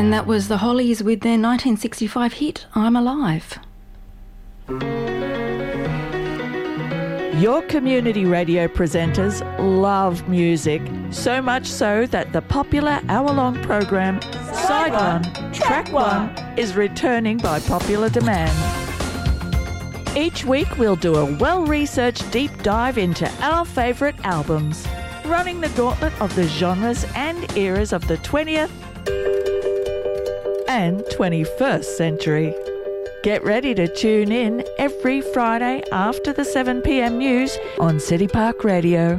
And that was the Hollies with their 1965 hit, I'm Alive. Your community radio presenters love music, so much so that the popular hour-long program Side 1, Track 1 is returning by popular demand. Each week we'll do a well-researched deep dive into our favourite albums, running the gauntlet of the genres and eras of the 20th and 21st century. Get ready to tune in every Friday after the 7 p.m. news on City Park Radio.